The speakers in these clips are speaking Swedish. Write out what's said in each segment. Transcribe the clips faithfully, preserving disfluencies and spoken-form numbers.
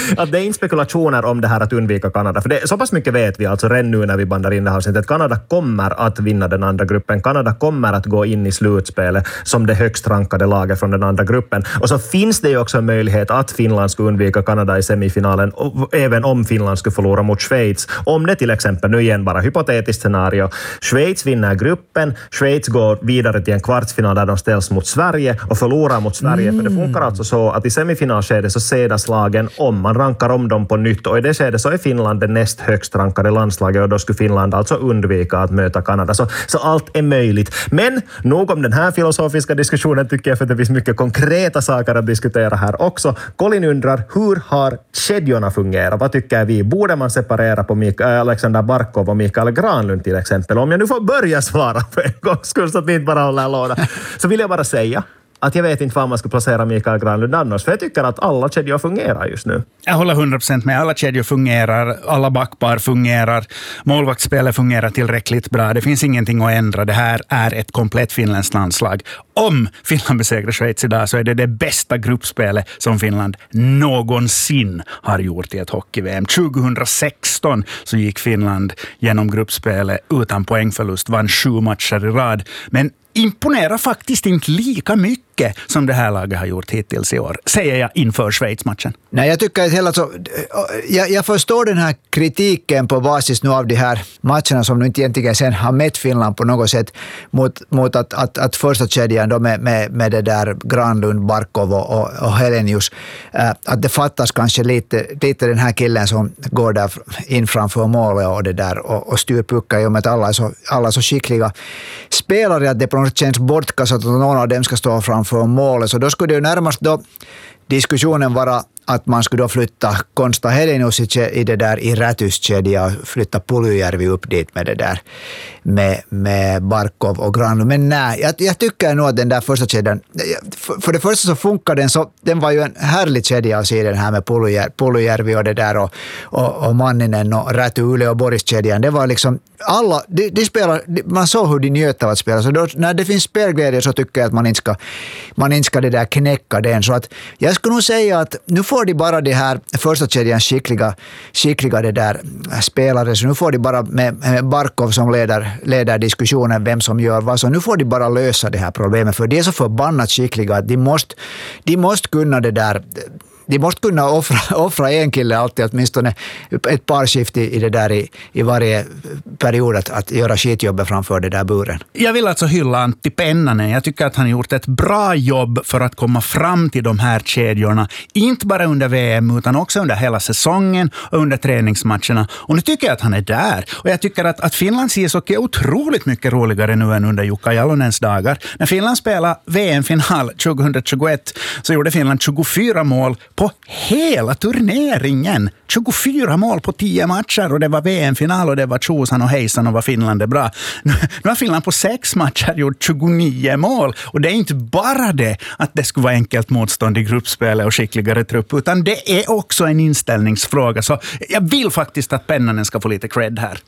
att det är inte spekulationer om det här att undvika Kanada. För det, så pass mycket vet vi alltså redan nu när vi bandar in det här att Kanada kommer att vinna den andra gruppen. Kanada kommer att gå in i slutspelet som det högst rankade laget från den andra gruppen. Och så finns det ju också en möjlighet att Finland skulle undvika Kanada i semifinalen, och även om Finland skulle förlora mot Schweiz. Om det till exempel, nu igen bara hypotetiskt scenario, Schweiz vinner gruppen, Schweiz går vidare till en kvartsfinal där de ställs mot Sverige och förlorar mot Sverige. Mm. För det funkar alltså så att i semifinalskedet så sedas lagen om man rankar om dem på nytt, och i det skedet så är Finland det näst högst rankade landslaget, och då skulle Finland alltså undvika att möta Kanada. Så, så allt är möjligt. Men nog om den här filosofiska diskussionen tycker jag, för det finns mycket konkreta saker att diskutera här också. Colin undrar, hur har kedjorna fungerat? Vad tycker vi? Borde man separera på Mikael, Alexander Barkov och Mikael Granlund till exempel? Om jag nu får börja svara på en gång skull så att vi inte bara håller låda, så vill jag bara säga att jag vet inte var man ska placera Mikael Granlund annars, för jag tycker att alla kedjor fungerar just nu. Jag håller hundra procent med. Alla kedjor fungerar, alla backpar fungerar, målvaktsspelet fungerar tillräckligt bra. Det finns ingenting att ändra. Det här är ett komplett finländskt landslag. Om Finland besegrar Schweiz idag så är det det bästa gruppspelet som Finland någonsin har gjort i ett hockey-V M. tjugohundrasexton så gick Finland genom gruppspelet utan poängförlust, vann sju matcher i rad. Men imponerar faktiskt inte lika mycket som det här laget har gjort hittills i år, säger jag inför Schweiz-matchen. Nej, jag tycker att hela så, jag, jag förstår den här kritiken på basis nu av de här matcherna som nu inte egentligen sen har mätt Finland på något sätt mot, mot att, att, att första kedjan då med, med, med det där Granlund, Barkov och, och, och Helenius, äh, att det fattas kanske lite, lite den här killen som går där in framför målet och det där och, och styr puckar, i och med att alla är så, alla är så skickliga spelare att det på något känns bortkastat att någon av dem ska stå framför målet. Så då skulle det ju närmast då diskussionen vara att man skulle då flytta Konsta Helenius i det där i rätyskedja och flytta Puljujärvi upp dit med det där med, med Barkov och Granlund. Men nej, jag, jag tycker nog att den där första kedjan, för, för det första så funkar den så, den var ju en härlig kedja att se den här med Puljujärvi och det där och, och, och Manninen och Räty, Yle och Boris-kedjan. Det var liksom alla, de, de spelar, de, man såg hur de njöt av att spela. Så då, när det finns spelglädje så tycker jag att man inte ska, man inte ska det där knäcka den. Så att jag skulle nog säga att nu får de bara de här första kedjans skickliga, skickliga det där spelare, så nu får de bara med, med Barkov som leder, leder diskussionen vem som gör vad, så nu får de bara lösa det här problemet, för de är så förbannat skickliga att de måste, de måste kunna det där. De måste kunna offra, offra en kille alltid, åtminstone ett par skift i, i det där i, i varje period att, att göra skitjobbet framför det där buren. Jag vill alltså hylla Antti Pennanen. Jag tycker att han har gjort ett bra jobb för att komma fram till de här kedjorna. Inte bara under V M utan också under hela säsongen och under träningsmatcherna. Och nu tycker jag att han är där. Och jag tycker att, att Finlands ishockey är otroligt mycket roligare nu än under Jukka Jalonens dagar. När Finland spelade V M-final tjugohundratjugoett så gjorde Finland tjugofyra mål på hela turneringen. tjugofyra mål på tio matcher, och det var V M-final och det var tjosan och hejsan och var Finland är bra. Nu har Finland på sex matcher gjort tjugonio mål, och det är inte bara det att det skulle vara enkelt motstånd i gruppspelet och skickligare trupp, utan det är också en inställningsfråga. Så jag vill faktiskt att Pennanen ska få lite cred här.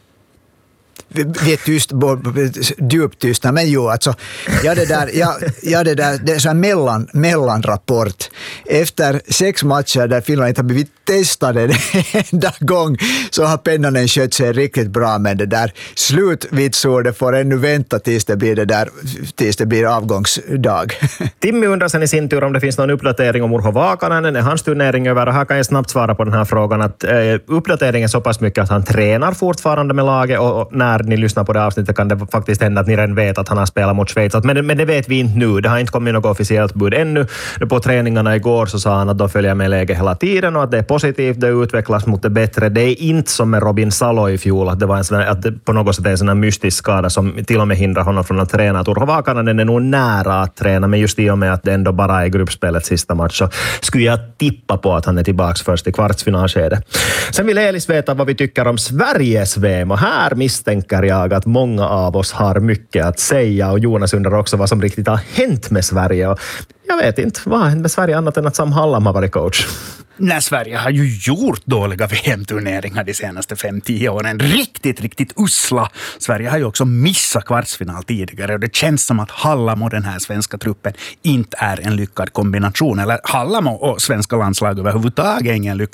Vi är tyst, djupt tysta, men jo, alltså, ja det där, ja, ja det där, det är så en mellan, mellanrapport. Efter sex matcher där Finland inte har blivit testade en enda gång, så har Pennanen skött sig riktigt bra, med det där slutvitsordet får ännu vänta tills det blir det där, tills det blir avgångsdag. Timmy undrar sen i sin tur om det finns någon uppdatering om Urho Vaakanen. Är hans turnering över? Och här kan jag snabbt svara på den här frågan att eh, uppdateringen är så pass mycket att han tränar fortfarande med laget, och, och när ni lyssnar på det avsnittet kan det faktiskt hända att ni redan vet att han har spelat mot Schweiz. Men, men det vet vi inte nu. Det har inte kommit något officiellt bud ännu. På träningarna igår så sa han att de följer med läget hela tiden och att det är positivt, det utvecklas mot det bättre. Det är inte som med Robin Salo i fjol, att det var en sån, att det på något sätt är en sån här mystisk skada som till och med hindrar honom från att träna. Urho Vaakanen är nog nära att träna, men just i och med att det ändå bara är gruppspelet sista match så skulle jag tippa på att han är tillbaka först i kvartsfinalskedet. Sen vill Elis veta vad vi tycker om Sveriges V M, och här misstänker jag att många av oss har mycket att säga, och Jonas undrar också vad som riktigt har hänt med Sverige, och jag vet inte, vad har hänt med Sverige annat än att Sam Hallam har varit coach? När Sverige har ju gjort dåliga V M-turneringar de senaste fem till tio åren. Riktigt, riktigt usla. Sverige har ju också missat kvartsfinal tidigare, och det känns som att Hallam och den här svenska truppen inte är en lyckad kombination. Eller Hallam och svenska landslag överhuvudtaget är ingen lyckad